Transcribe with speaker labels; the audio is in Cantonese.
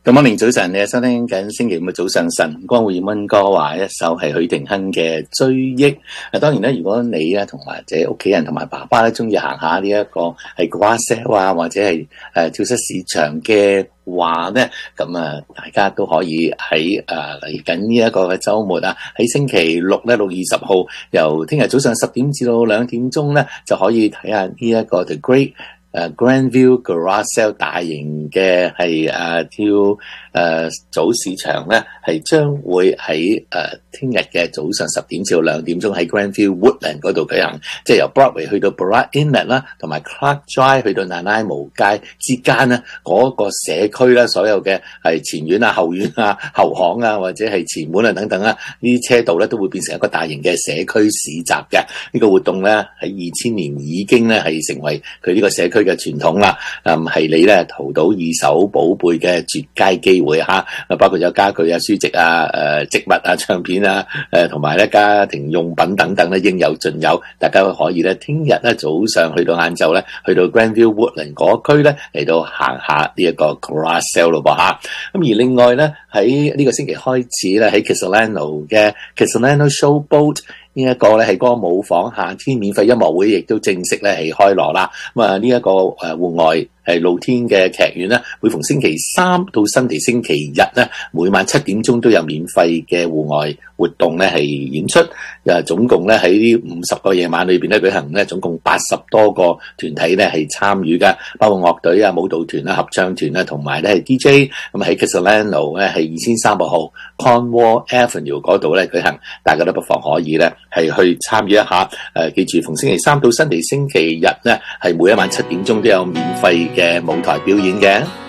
Speaker 1: Good morning，早晨，你收聽緊星期五嘅早上晨光會溫哥華，一首係許廷鏗嘅追憶。當然咧，如果你咧同或者屋企人同埋爸爸咧中意行下呢一個係 garage sale 啊，或者係跳蚤市場嘅話咧，咁大家都可以喺嚟緊呢一個嘅週末啊，喺星期六咧6月20號，由聽日早上10點至到2點鐘咧，就可以睇下呢一個 The Great Grandview Garage Sale 大型嘅係跳蚤市場咧，係將會喺聽日嘅早上10點至到2點鐘喺 Grandview Woodland 嗰度舉行，即係由 Broadway 去到 Barat Inlet 啦，同埋 Clark Drive 去到 Nanaimo 街之間咧，嗰個社區咧，所有嘅係前院啊、後院啊、後巷啊，或者係前門啊等等啦，呢啲車道咧都會變成一個大型嘅社區市集嘅。呢個活動咧喺2000年已經咧係成為佢呢個社區嘅傳統啦。係你咧淘到二手寶貝嘅絕佳機會嚇，包括有家具啊、書籍啊、植物啊、唱片啊、同埋咧家庭用品等等咧應有盡有。大家可以咧聽日咧早上去到晏晝咧去到 Grandview Woodland 嗰區咧嚟到行下呢一個 garage sale 咯噃嚇。咁而另外咧喺呢個星期開始咧喺 Kitsilano 嘅 Kitsilano Showboat呢一個咧係歌舞坊夏天免費音樂會，亦都正式咧係開鑼啦。咁呢一個戶外係露天嘅劇院咧，每逢星期三到星期日咧，每晚7點鐘都有免費嘅戶外活動咧係演出。總共咧喺呢50個夜晚裏邊咧舉行咧，總共80多個團體咧係參與嘅，包括樂隊啊、舞蹈團啊、合唱團啊，同埋咧係 DJ。咁喺 Kitsilano 咧係2300號 Cornwall Avenue 嗰度咧舉行，大家都不妨可以咧係去參與一下。記住逢星期三到星期日咧係每一晚7點鐘都有免費嘅舞台表演嘅。